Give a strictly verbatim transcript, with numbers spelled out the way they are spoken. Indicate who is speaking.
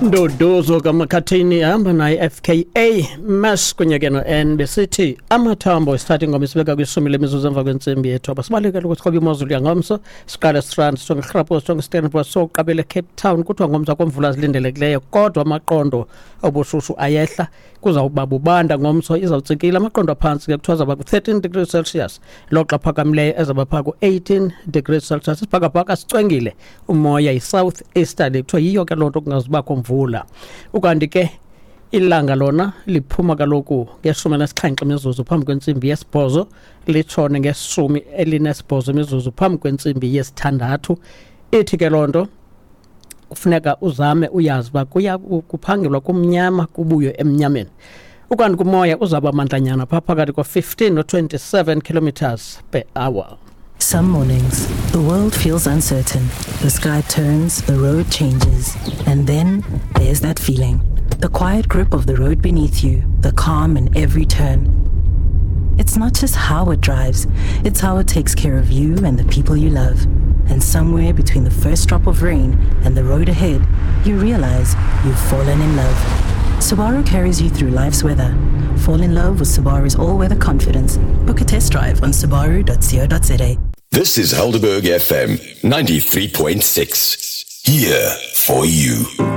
Speaker 1: Ndodozo kaMakhathini hamba naye F K A Mass kunyakeno N B C T amathambo starting ngomisibeka kwisumi lemizuzu emva kwentsimbi yethu abasibalekela ukuthi qobe imozulu yangomso siqale strand sonke Grappo sonke Stellenbosch soqabele Cape Town kuthiwa ngomso komvula zilindelekileyo kodwa amaqondo obushushu ayehla kuzawuba bubanda ngomso izawutsikila amaqondo aphansi ke kuthiwa zaba thirteen degrees Celsius loxa phakamileyo ezaba phako eighteen degrees Celsius isibhakabhaka sicwengile umoya yi-south easterly kuthiwa yiyo ke lonto kungazibakho mvula ukanti ke ilanga lona liphuma kaloku ngeshumi nesixhenxe imizuzu phambi kwentsimbi yesibhozo litshone ngesumi elinesibhozo imizuzu phambi kwentsimbi yesithandathu ithi ke lonto kufuneka uzame uyazi ba kuya kuphangelwa kumnyama kubuyo emnyameni ukanti kumoya uzaba mandlanyana pha phakathi kwa fifteen no twenty-seven kilometers per hour.
Speaker 2: Some mornings, the world feels uncertain. The sky turns, the road changes, and then there's that feeling. The quiet grip of the road beneath you, the calm in every turn. It's not just how it drives, it's how it takes care of you and the people you love. And somewhere between the first drop of rain and the road ahead, you realize you've fallen in love. Subaru carries you through life's weather. Fall in love with Subaru's all-weather confidence. Book a test drive on subaru dot co dot za.
Speaker 3: This is Helderberg F M ninety-three point six. Here for you.